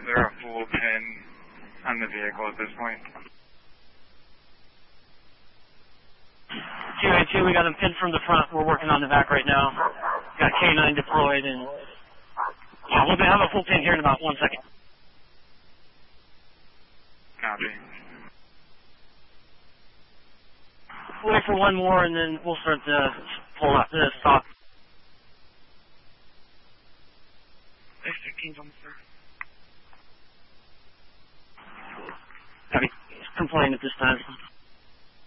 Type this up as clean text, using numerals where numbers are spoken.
there a full pin on the vehicle at this point? 282, we got them pinned from the front. We're working on the back right now. Got K9 deployed, and yeah, we'll have a full pin here in about 1 second. Copy. We'll wait for one more, and then we'll start to pull up the stop. F-15's almost there. Copy. Complain at this time.